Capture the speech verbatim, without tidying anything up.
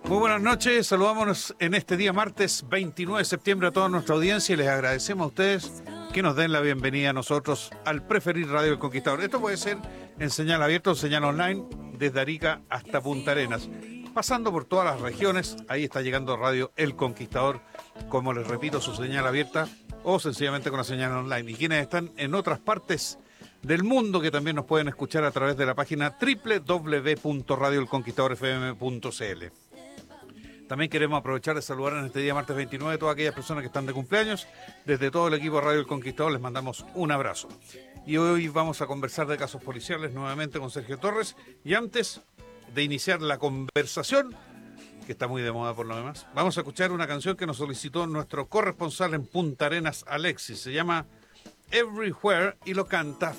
Muy buenas noches, saludamos en este día martes veintinueve de septiembre a toda nuestra audiencia y les agradecemos a ustedes que nos den la bienvenida a nosotros al Preferir Radio El Conquistador. Esto puede ser en señal abierta o señal online desde Arica hasta Punta Arenas, pasando por todas las regiones. Ahí está llegando Radio El Conquistador, como les repito, su señal abierta o sencillamente con la señal online. Y quienes están en otras partes del mundo que también nos pueden escuchar a través de la página doble u doble u doble u punto radio el conquistador f m punto c l. También queremos aprovechar de saludar en este día martes veintinueve a todas aquellas personas que están de cumpleaños. Desde todo el equipo de Radio El Conquistador les mandamos un abrazo. Y hoy vamos a conversar de casos policiales nuevamente con Sergio Torres. Y antes de iniciar la conversación, que está muy de moda por lo demás, vamos a escuchar una canción que nos solicitó nuestro corresponsal en Punta Arenas, Alexis. Se llama Everywhere y lo canta